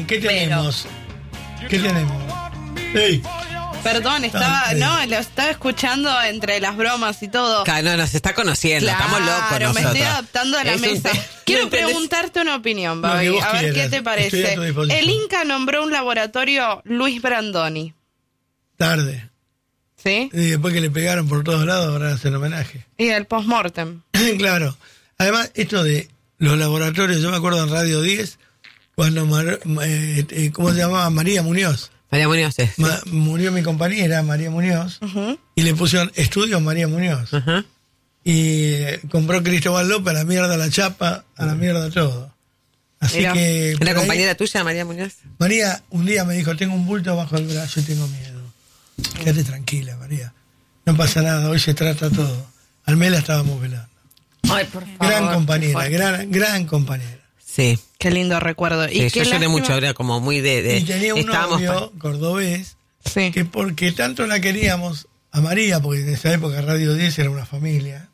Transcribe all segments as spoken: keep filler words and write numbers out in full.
bien, ¿qué tenemos? Pero... ¿Qué tenemos? Hey. Perdón, estaba, ah, no, lo estaba escuchando entre las bromas y todo. Claro, no, nos está conociendo, claro, estamos locos nosotros. Me estoy adaptando a la es mesa. Un... Quiero preguntarte una opinión, Babi, no, a ver quieras. qué te parece. El Inca nombró un laboratorio Luis Brandoni. Tarde. ¿Sí? Y después que le pegaron por todos lados, ahora hacen homenaje. Y el post-mortem. Claro. Además, esto de los laboratorios, yo me acuerdo en Radio diez, cuando, Mar, eh, eh, ¿cómo se llamaba? María Muñoz. María Muñoz, sí. Ma, murió mi compañera, María Muñoz, uh-huh. y le pusieron Estudios María Muñoz. Uh-huh. Y eh, compró Cristóbal López, a la mierda la chapa, a la mierda todo. Así Mira. que... ¿Una compañera ahí, tuya, María Muñoz? María, un día me dijo, tengo un bulto bajo el brazo y tengo miedo. Quédate tranquila, María. No pasa nada, hoy se trata todo. Almela estábamos velando. Ay, por favor. Gran compañera, gran, gran compañera. Sí. Qué lindo recuerdo. Sí, ¿Y yo lloré mucho, era como muy de... de y tenía un novio pa... cordobés, sí. que porque tanto la queríamos a María, porque en esa época Radio diez era una familia,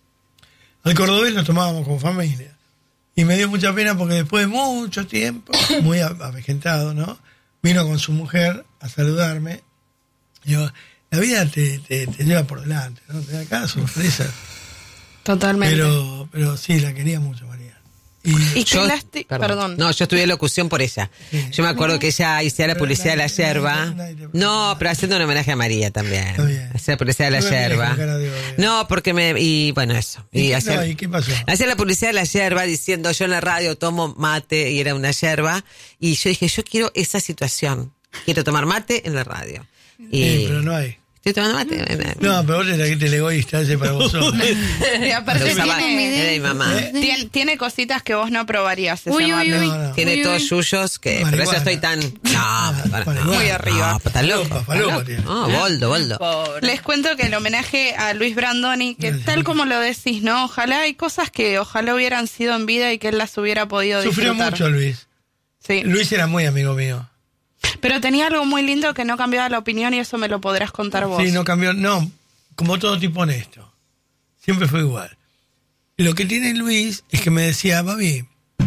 al cordobés lo tomábamos como familia. Y me dio mucha pena porque después de mucho tiempo, muy avejentado, ¿no? Vino con su mujer a saludarme. Y yo, la vida te, te, te lleva por delante, ¿no? Te da cada sorpresa. Totalmente. Pero, pero sí, la quería mucho, María. Y, y yo, lasti- perdón. perdón. No, yo estudié locución por ella. Sí. Yo me acuerdo que ella hacía la publicidad de la yerba. No, pero haciendo un homenaje a María también. Hacía la publicidad de la yerba. No, porque me... Y bueno, eso. ¿Y, y qué, hacer, no, ¿y qué pasó? Hacía la publicidad de la yerba diciendo yo en la radio tomo mate y era una yerba. Y yo dije, yo quiero esa situación. Quiero tomar mate en la radio. Y... Sí, pero no hay. Estoy tomando mate. No, pero vos te trajiste el egoísta ese para vos solo. Y aparte tiene, de mi mamá. ¿Eh? tiene, tiene cositas que vos no aprobarías. Ese uy, mate. uy, uy. No, no. Tiene uy, todos uy. yuyos que... Marihuana. Pero eso estoy tan... No, para, no muy arriba. No, está loco. Falopa tiene. No, boldo, boldo. Pobre. Les cuento que el homenaje a Luis Brandoni, que Gracias. tal como lo decís, ¿no? Ojalá hay cosas que ojalá hubieran sido en vida y que él las hubiera podido Sufrió disfrutar. mucho Luis. Sí. Luis era muy amigo mío. Pero tenía algo muy lindo que no cambiaba la opinión y eso me lo podrás contar vos. Sí, no cambió, no, como todo tipo honesto. Siempre fue igual. Lo que tiene Luis es que me decía, Babi,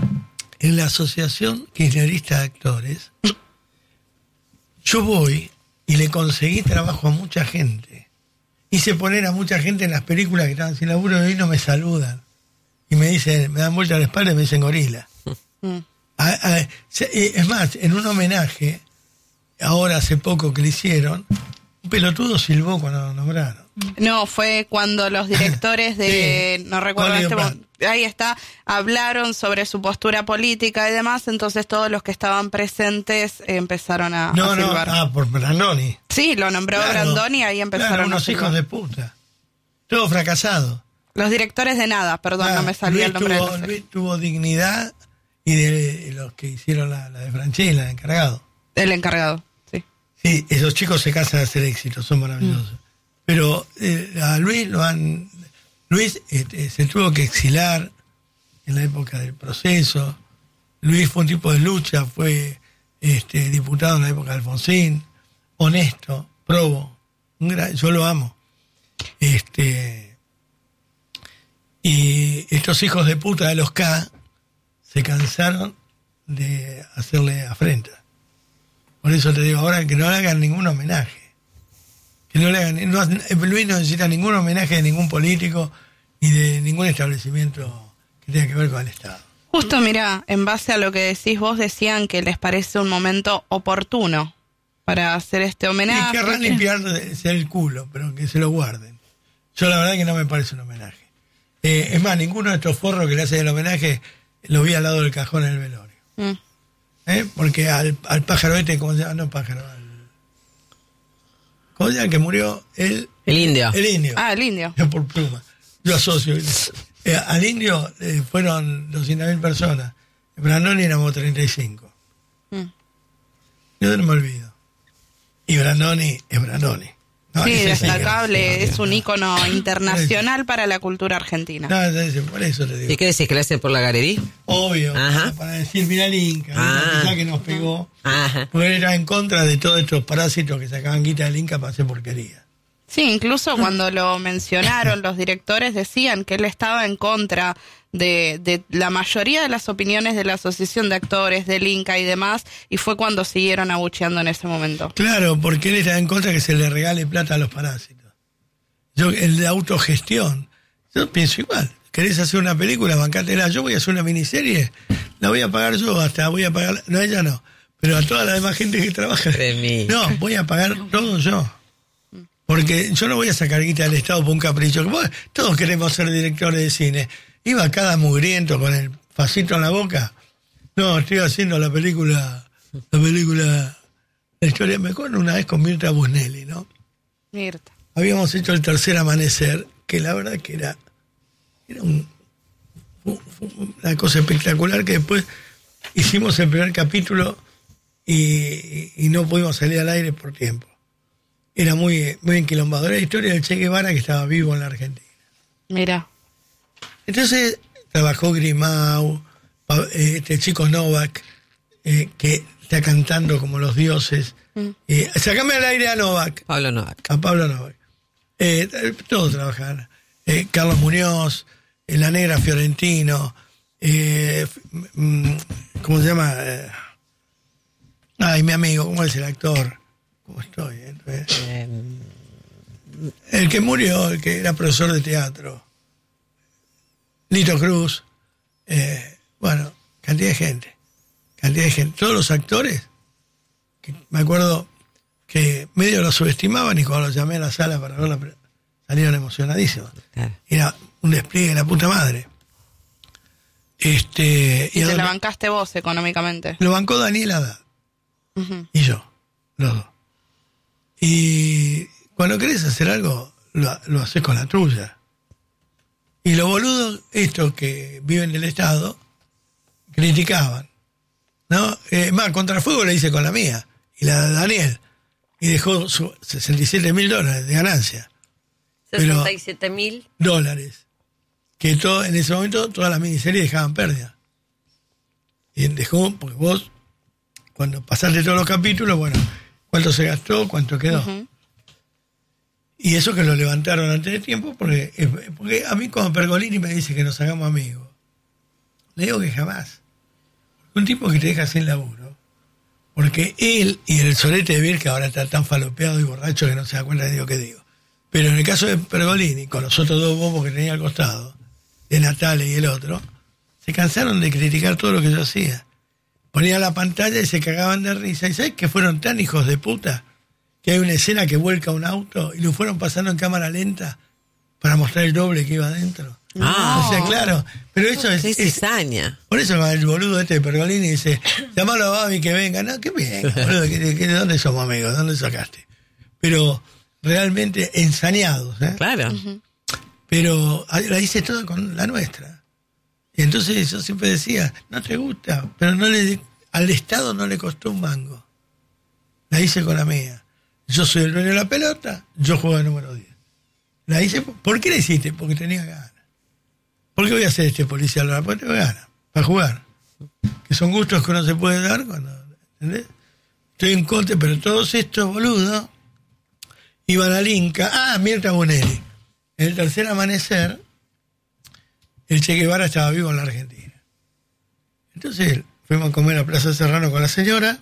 en la Asociación Kirchnerista de Actores, yo voy y le conseguí trabajo a mucha gente. Hice poner a mucha gente en las películas que estaban sin laburo y hoy no me saludan. Y me dicen, me dan vuelta a la espalda y me dicen gorila. Mm. A, a, es más, en un homenaje, ahora hace poco que le hicieron, un pelotudo silbó cuando lo nombraron. No, fue cuando los directores de, sí. no recuerdo Juan este Leopard. momento, ahí está, hablaron sobre su postura política y demás, entonces todos los que estaban presentes eh, empezaron a, No, a no, silbar. ah, por Brandoni. Sí, lo nombró Claro, Brandoni y ahí empezaron claro, a unos silbar. hijos de puta. Todo fracasado. Los directores de nada, perdón, Ah, no me salía Luis el nombre tuvo, de la serie. Luis tuvo dignidad y de los que hicieron la, la de Franchella, el encargado. El encargado, sí. Sí, esos chicos se casan a hacer éxito, son maravillosos. Mm. Pero eh, a Luis lo han... Luis eh, se tuvo que exilar en la época del proceso. Luis fue un tipo de lucha, fue este, diputado en la época de Alfonsín, honesto, probo, un gran, yo lo amo. Este, y estos hijos de puta de los K se cansaron de hacerle afrenta. Por eso te digo ahora que no le hagan ningún homenaje. Que no le hagan, no, Luis no necesita ningún homenaje de ningún político ni de ningún establecimiento que tenga que ver con el Estado. Justo, mirá, en base a lo que decís vos, decían que les parece un momento oportuno para hacer este homenaje. Y querrán limpiarse el culo, pero que se lo guarden. Yo la verdad que no me parece un homenaje. Eh, es más, ninguno de estos forros que le hacen el homenaje lo vi al lado del cajón en el velorio. Mm. ¿Eh? Porque al, al pájaro este, ¿cómo se llama? No pájaro, al... ¿Cómo se llama el que murió? El, el indio. El indio. Ah, el indio. Yo por pluma. Yo asocio. Eh, al indio eh, fueron doscientas mil personas. Brandoni éramos treinta y cinco. Mm. Yo no me olvido. Y Brandoni es Brandoni. No, sí, es destacable, sí, es un ícono internacional para la cultura argentina. No, por eso te digo. ¿Y qué decís, que lo hacen por la galería? Obvio, Ajá. Para decir, mirá el Inca, ah. quizá que nos pegó. Ajá. Porque era en contra de todos estos parásitos que sacaban guita del Inca para hacer porquería. Sí, incluso cuando lo mencionaron, los directores decían que él estaba en contra de, de la mayoría de las opiniones de la Asociación de Actores, del Inca y demás, y fue cuando siguieron abucheando en ese momento. Claro, porque él está en contra de que se le regale plata a los parásitos. Yo, el de autogestión, yo pienso igual. ¿Querés hacer una película? Bancátela. Yo voy a hacer una miniserie, la voy a pagar yo, hasta voy a pagar, no, ella no, pero a toda la demás gente que trabaja. De mí. No, voy a pagar todo yo. Porque yo no voy a sacar guita del Estado por un capricho. Todos queremos ser directores de cine. Iba cada mugriento con el facito en la boca. No, estoy haciendo la película, la película, la historia, me acuerdo una vez con Mirta Busnelli, ¿no? Mirta. Habíamos hecho El Tercer Amanecer, que la verdad que era, era un, una cosa espectacular, que después hicimos el primer capítulo y, y no pudimos salir al aire por tiempo. Era muy, muy enquilombado. Era la historia del Che Guevara, que estaba vivo en la Argentina. Mira. Entonces trabajó Grimau, este chico Novak, eh, que está cantando como los dioses. Mm. Eh, sacame al aire a Novak. Pablo Novak. A Pablo Novak. Eh, todos trabajaron. Eh, Carlos Muñoz, eh, La Negra Fiorentino, eh, ¿cómo se llama? Eh, ay, mi amigo, ¿cómo es el actor? ¿Cómo estoy? Eh, el que murió, el que era profesor de teatro. Lito Cruz. Eh, bueno, cantidad de gente. Cantidad de gente. Todos los actores, que me acuerdo que medio lo subestimaban, y cuando los llamé a la sala para verla, salieron emocionadísimos. Claro. Era un despliegue de la puta madre. Este, y, y te la bancaste vos económicamente. Lo bancó Daniel Haddad. Uh-huh. Y yo, los dos. Y cuando querés hacer algo, lo, lo haces con la tuya. Y los boludos, estos que viven del Estado, criticaban. ¿No? Eh, más, Contrafuego la hice con la mía, y la de Daniel. Y dejó su sesenta y siete mil dólares de ganancia. sesenta y siete mil dólares. Que todo, en ese momento todas las miniseries dejaban pérdida. Y dejó, porque vos, cuando pasaste todos los capítulos, bueno, ¿cuánto se gastó? ¿Cuánto quedó? Uh-huh. Y eso que lo levantaron antes de tiempo, porque, porque a mí como Pergolini me dice que nos hagamos amigos. Le digo que jamás. Un tipo que te deja sin laburo. Porque él y el Solete de Vir, que ahora está tan falopeado y borracho que no se da cuenta de lo que digo. Pero en el caso de Pergolini, con los otros dos bobos que tenía al costado, de Natale y el otro, se cansaron de criticar todo lo que yo hacía. Ponían la pantalla y se cagaban de risa. ¿Y sabes que fueron tan hijos de puta? Que hay una escena que vuelca un auto y lo fueron pasando en cámara lenta para mostrar el doble que iba adentro. Ah, o sea, claro, pero eso es, es cizaña. Por eso el boludo este de Pergolini dice, llamalo a Babi que venga. No, que venga, boludo, que, que, ¿de dónde somos amigos? ¿De dónde sacaste? Pero realmente ensañados, ¿eh? Claro. Uh-huh. Pero la hice toda con la nuestra. Y entonces yo siempre decía, no te gusta, pero no le, al Estado no le costó un mango. La hice con la mía. Yo soy el dueño de la pelota, yo juego de número diez. La hice, ¿por qué la hiciste? Porque tenía ganas. ¿Por qué voy a hacer este policial ahora? Porque tengo ganas, para jugar. Que son gustos que uno se puede dar cuando, ¿entendés? Estoy en contra, pero todos estos boludos iban al Inca. Ah, Mirta Busnelli. En El Tercer Amanecer, el Che Guevara estaba vivo en la Argentina. Entonces fuimos a comer a Plaza Serrano con la señora.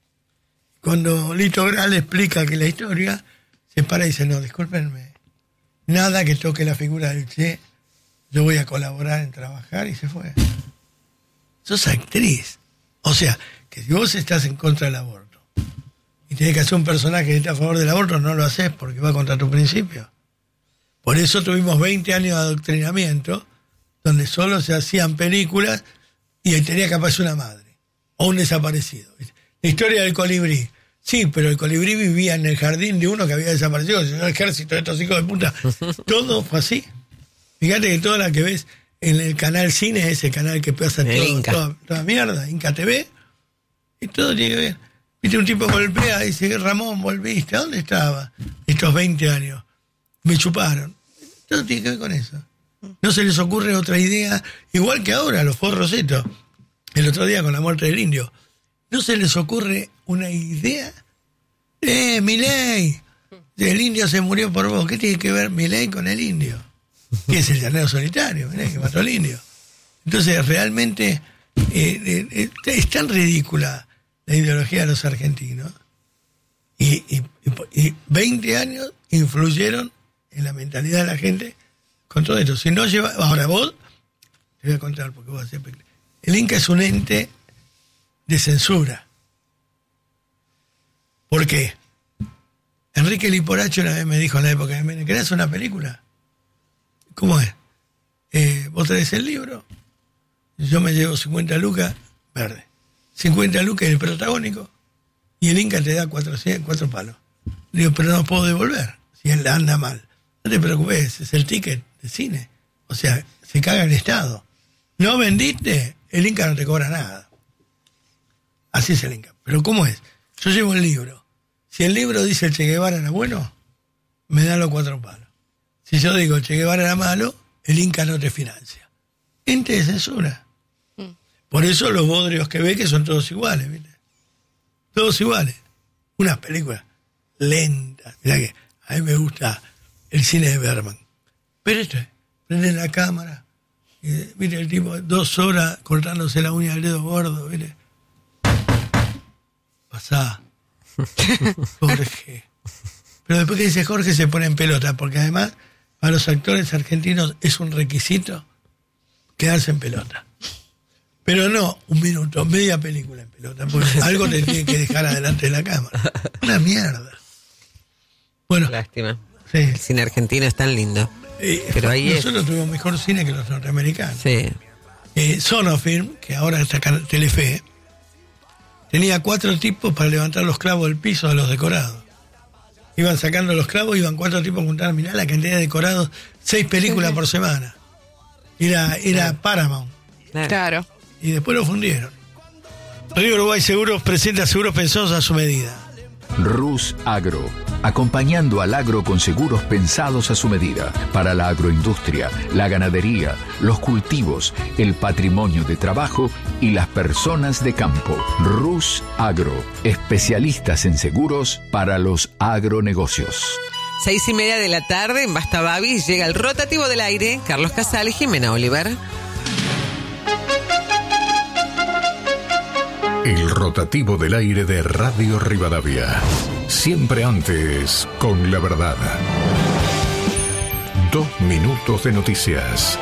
Cuando Lito Gral explica que la historia, se para y dice, no, discúlpenme, nada que toque la figura del Che, yo voy a colaborar en trabajar, y se fue. Sos actriz. O sea, que si vos estás en contra del aborto y tenés que hacer un personaje que está a favor del aborto, no lo haces porque va contra tu principio. Por eso tuvimos veinte años de adoctrinamiento, donde solo se hacían películas y ahí tenía que aparecer una madre o un desaparecido. La historia del colibrí. Sí, pero el colibrí vivía en el jardín de uno que había desaparecido, el ejército de estos hijos de puta. Todo fue así. Fíjate que toda la que ves en el canal Cine, ese canal que pasa todo, toda, toda mierda, Inca T V, y todo tiene que ver. Viste, un tipo golpea y dice, Ramón, volviste, ¿a dónde estaba? Estos veinte años. Me chuparon. Todo tiene que ver con eso. No se les ocurre otra idea, igual que ahora, los forros estos, el otro día con la muerte del indio. No se les ocurre una idea. Eh, Milei, El indio se murió por vos. ¿Qué tiene que ver Milei con el indio? Que es el llanero solitario, Milei, que mató al indio. Entonces, realmente eh, eh, es tan ridícula la ideología de los argentinos. Y, y, y veinte años influyeron en la mentalidad de la gente con todo esto. Si no lleva, ahora vos, te voy a contar porque vos siempre. El Inca es un ente de censura. ¿Por qué? Enrique Liporacho una vez me dijo en la época de Menem, ¿querés una película? ¿Cómo es? Eh, vos traes el libro, yo me llevo cincuenta lucas, verde. cincuenta lucas el protagónico, y el Inca te da cuatrocientos, cuatro palos. Digo, pero no puedo devolver, si él anda mal. No te preocupes, es el ticket de cine. O sea, se caga el Estado. No vendiste, el Inca no te cobra nada. Así es el Inca. Pero ¿cómo es? Yo llevo el libro. Si el libro dice el Che Guevara era bueno, me dan los cuatro palos. Si yo digo el Che Guevara era malo, el Inca no te financia. Ente de censura. Mm. Por eso los bodrios que ve que son todos iguales, ¿viste? Todos iguales. Unas películas lentas. Mirá que a mí me gusta el cine de Bergman. Pero esto es, prende la cámara, y, ¿viste? El tipo dos horas cortándose la uña del dedo gordo, ¿viste? Pasá. Jorge. Pero después que dice Jorge se pone en pelota, porque además para los actores argentinos es un requisito quedarse en pelota. Pero no un minuto, media película en pelota, porque algo te tiene que dejar adelante de la cámara. Una mierda. Bueno. Lástima. Sí. El cine argentino es tan lindo. Eh, pero ahí nosotros es... tuvimos mejor cine que los norteamericanos. Sí. Eh, Sonofilm, que ahora está acá en Telefe, tenía cuatro tipos para levantar los clavos del piso de los decorados. Iban sacando los clavos, iban cuatro tipos a juntar, mirá la cantidad de decorados, seis películas por semana. Era, era claro. Paramount. Claro. Y después lo fundieron. Río Uruguay Seguros presenta seguros pensados a su medida. Rus Agro, acompañando al agro con seguros pensados a su medida, para la agroindustria, la ganadería, los cultivos, el patrimonio de trabajo y las personas de campo. Rus Agro, especialistas en seguros para los agronegocios. Seis y media de la tarde en Basta Babis llega el rotativo del aire, Carlos Casal y Jimena Oliver. El rotativo del aire de Radio Rivadavia. Siempre antes, con la verdad. Dos minutos de noticias.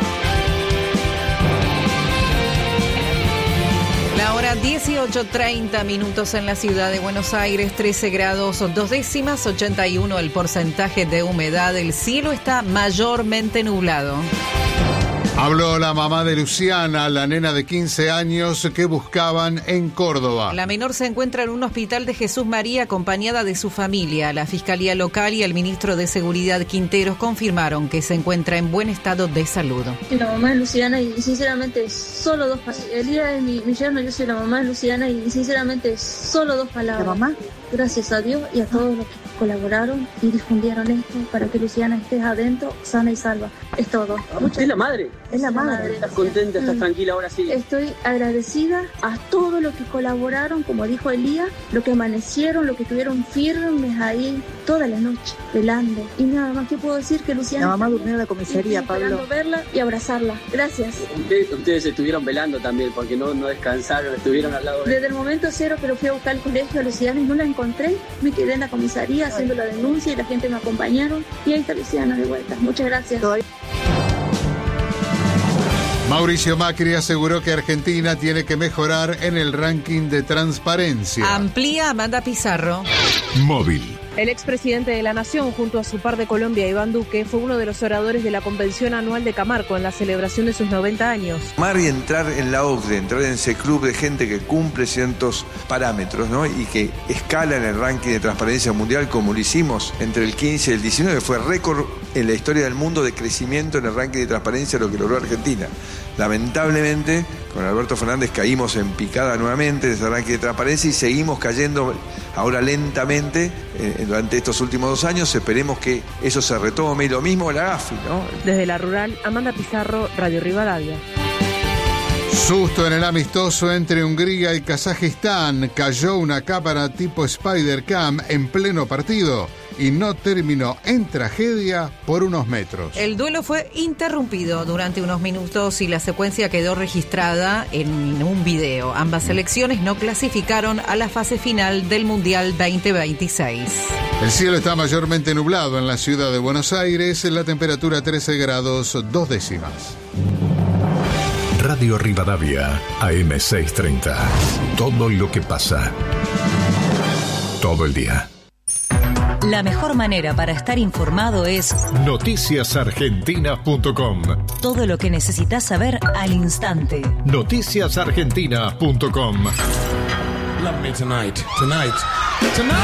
La hora dieciocho treinta minutos en la ciudad de Buenos Aires, trece grados, dos décimas, ochenta y uno el porcentaje de humedad. El cielo está mayormente nublado. Habló la mamá de Luciana, la nena de quince años que buscaban en Córdoba. La menor se encuentra en un hospital de Jesús María acompañada de su familia. La Fiscalía Local y el ministro de Seguridad Quinteros confirmaron que se encuentra en buen estado de salud. Soy la mamá de Luciana y sinceramente solo dos palabras. Elías es mi, mi yerno, yo soy la mamá de Luciana y sinceramente solo dos palabras. ¿La mamá? Gracias a Dios y a todos los que colaboraron y difundieron esto para que Luciana esté adentro, sana y salva. Es todo. ¿Usted es la madre? Es la madre. ¿Estás contenta? ¿Estás mm. tranquila ahora sí? Estoy agradecida a todos los que colaboraron, como dijo Elías, los que amanecieron, los que estuvieron firmes ahí toda la noche, velando. Y nada más que puedo decir que Luciana... La mamá durmió en la comisaría, Pablo. Esperando verla y abrazarla. Gracias. Ustedes, ustedes estuvieron velando también, porque no, no descansaron, estuvieron al lado de... Desde el momento cero que lo fui a buscar al colegio a Luciana y no la encontré, me quedé en la comisaría haciendo la denuncia y la gente me acompañaron y ahí está Luciana de vuelta. Muchas gracias. Mauricio Macri aseguró que Argentina tiene que mejorar en el ranking de transparencia. Amplía Amanda Pizarro. Móvil. El expresidente de la Nación, junto a su par de Colombia, Iván Duque, fue uno de los oradores de la convención anual de Camarco en la celebración de sus noventa años. Mar y entrar en la O C D E, entrar en ese club de gente que cumple ciertos parámetros, ¿no? Y que escala en el ranking de transparencia mundial como lo hicimos entre el quince y el diecinueve, fue récord en la historia del mundo de crecimiento en el ranking de transparencia, lo que logró Argentina. Lamentablemente, con Alberto Fernández caímos en picada nuevamente de ese ranking de transparencia y seguimos cayendo ahora lentamente eh, durante estos últimos dos años. Esperemos que eso se retome y lo mismo la A F I, ¿no? Desde la rural, Amanda Pizarro, Radio Rivadavia. Susto en el amistoso entre Hungría y Kazajistán. Cayó una cámara tipo Spider-Cam en pleno partido. y no terminó en tragedia por unos metros. El duelo fue interrumpido durante unos minutos y la secuencia quedó registrada en un video. Ambas selecciones no clasificaron a la fase final del Mundial veinte veintiséis. El cielo está mayormente nublado en la ciudad de Buenos Aires, la temperatura trece grados dos décimas. Radio Rivadavia, A M seiscientos treinta. Todo lo que pasa. Todo el día. La mejor manera para estar informado es noticias argentinas punto com. Todo lo que necesitas saber al instante. noticias argentinas punto com. Love me tonight, tonight, tonight.